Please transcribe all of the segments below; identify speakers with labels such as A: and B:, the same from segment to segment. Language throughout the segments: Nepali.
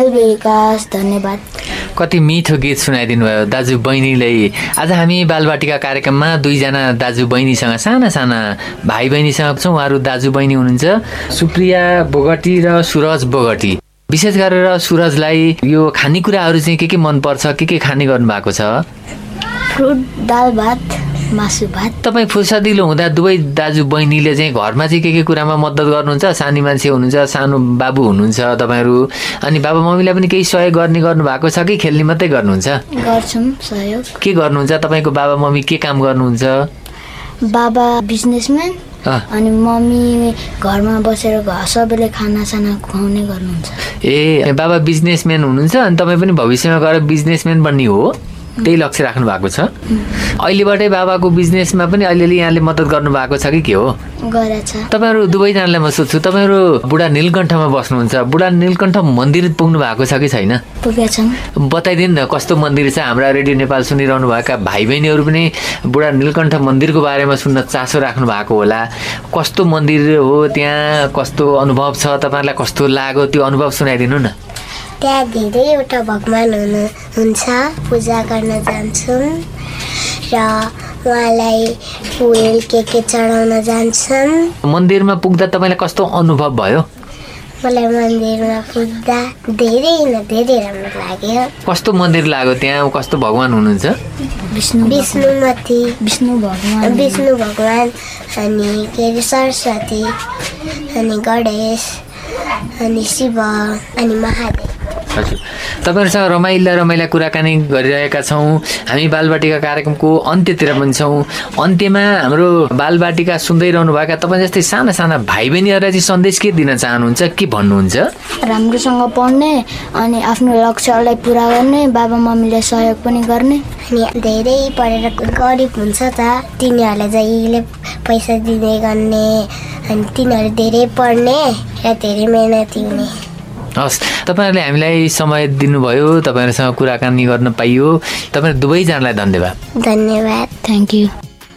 A: विकास धन्यवाद।
B: कति मिठो गीत सुनाइदिनु भयो दाजु बहिनीले। आज हामी बालबाटिका कार्यक्रममा दुईजना दाजु बहिनीसँग साना साना भाइ बहिनीसँग छौँ। उहाँहरू दाजु बहिनी हुनुहुन्छ सुप्रिया बोगटी र सुरज बोगटी। विशेष गरेर सुरजलाई यो खानेकुराहरू चाहिँ के मनपर्छ, के खाने गर्नुभएको छ?
A: फ्रुट, दाल भात, मासु भात।
B: तपाईँ फुर्सदिलो हुँदा दुवै दाजु बहिनीले चाहिँ घरमा चाहिँ के कुरामा मद्दत गर्नुहुन्छ? सानी मान्छे हुनुहुन्छ, सानो बाबु हुनुहुन्छ तपाईँहरू, अनि बाबा मम्मीलाई पनि केही सहयोग गर्नु भएको छ कि खेल्ने मात्रै गर्नुहुन्छ?
A: गर्छौँ सहयोग।
B: के गर्नुहुन्छ? तपाईँको बाबा मम्मी के काम गर्नुहुन्छ?
A: बाबा बिजनेसम्यान अनि मम्मी घरमा बसेर सबैले खानासाना खुवाउने गर्नुहुन्छ।
B: ए, बाबा बिजनेसम्यान हुनुहुन्छ अनि तपाईँ पनि भविष्यमा गएर बिजनेसम्यान बन्ने हो, त्यही लक्ष्य राख्नु भएको छ? अहिलेबाटै बाबाको बिजनेसमा पनि अलिअलि यहाँले मद्दत गर्नु भएको छ कि के हो?
A: गरेछ।
B: तपाईँहरू दुवैजनालाई म सोध्छु, तपाईँहरू बुढा नीलकण्ठमा बस्नुहुन्छ, बुढा नीलकण्ठ मन्दिर पुग्नु भएको छ कि छैन?
A: पुगेछौँ।
B: बताइदिनु न कस्तो मन्दिर छ? हाम्रा रेडियो नेपाल सुनिरहनु भएका भाइ बहिनीहरू पनि बुढा नीलकण्ठ मन्दिरको बारेमा सुन्न चासो राख्नु भएको होला। कस्तो मन्दिर हो त्यहाँ, कस्तो अनुभव छ, तपाईँहरूलाई कस्तो लाग्यो त्यो अनुभव सुनाइदिनु न।
A: त्यहाँ धेरैवटा भगवान हुनुहुन्छ, पूजा गर्न जान्छौँ र उहाँलाई फुल के चढाउन जान्छन्।
B: मन्दिरमा पुग्दा तपाईँलाई कस्तो अनुभव भयो?
A: मलाई मन्दिरमा पुग्दा धेरै राम्रो लाग्यो।
B: कस्तो मन्दिर लाग्यो त्यहाँ? कस्तो भगवान हुनुहुन्छ?
A: विष्णु भगवान अनि के अरे सरस्वती अनि गणेश अनि शिव अनि महादेव।
B: हजुर, तपाईँहरूसँग रमाइला कुराकानी गरिरहेका छौँ। हामी बालबाटिका कार्यक्रमको अन्त्यतिर पनि छौँ। अन्त्यमा हाम्रो बालबाटिका सुन्दै रहनुभएका तपाईँ जस्तै साना साना भाइ बहिनीहरूलाई चाहिँ सन्देश के दिन चाहनुहुन्छ, के भन्नुहुन्छ?
A: राम्रोसँग पढ्ने अनि आफ्नो लक्ष्यलाई पुरा गर्ने, बाबा मम्मीले सहयोग पनि गर्ने। अनि धेरै पढेर गरिब हुन्छ त तिनीहरूलाई जहिले पैसा दिँदै गर्ने अनि तिनीहरू धेरै पढ्ने र धेरै मेहनती हुने।
B: हस्, तपाईँहरूले हामीलाई समय दिनुभयो, तपाईँहरूसँग कुराकानी गर्न पाइयो। तपाईँहरू दुवैजनालाई धन्यवाद।
A: धन्यवाद, थ्याङ्क यू।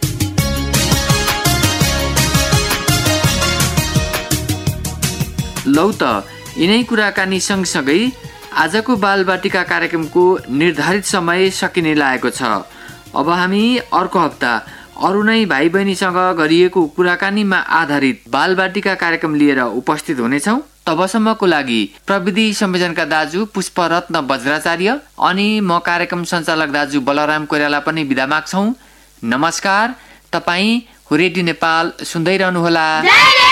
B: लौ त यिनै कुराकानी सँगसँगै आजको बालबाटिका कार्यक्रमको निर्धारित समय सकिने लागेको छ। अब हामी अर्को हप्ता अरू नै भाइ बहिनीसँग गरिएको कुराकानीमा आधारित बालबाटिका कार्यक्रम लिएर उपस्थित हुनेछौँ। तबसम्मको लागि प्रविधि संयोजनका दाजु पुष्परत्न वज्राचार्य अनि म कार्यक्रम सञ्चालक दाजु बलराम कोइराला पनि बिदा माग्छौँ। नमस्कार। तपाईँ रेडियो नेपाल सुन्दै रहनुहोला।